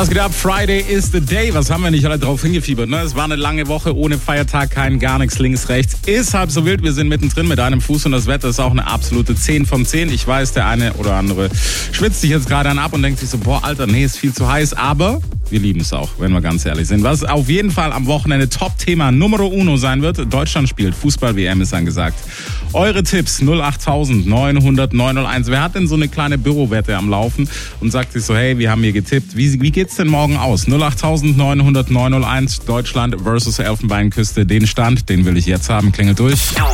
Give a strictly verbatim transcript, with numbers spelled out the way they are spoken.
Was geht ab? Friday is the day. Was haben wir nicht alle drauf hingefiebert, ne? Es war eine lange Woche ohne Feiertag, kein gar nichts links, rechts. Ist halb so wild. Wir sind mittendrin mit einem Fuß und das Wetter ist auch eine absolute zehn von zehn. Ich weiß, der eine oder andere schwitzt sich jetzt gerade an ab und denkt sich so, boah, Alter, nee, ist viel zu heiß. Aber wir lieben es auch, wenn wir ganz ehrlich sind. Was auf jeden Fall am Wochenende Top-Thema Numero Uno sein wird. Deutschland spielt, Fußball-W M ist angesagt. Eure Tipps null acht neun null null neun null eins. Wer hat denn so eine kleine Bürowette am Laufen und sagt sich so, hey, wir haben hier getippt. Wie, wie geht's denn morgen aus? null acht neun null null neun null eins, Deutschland versus Elfenbeinküste. Den Stand, den will ich jetzt haben. Klingelt durch.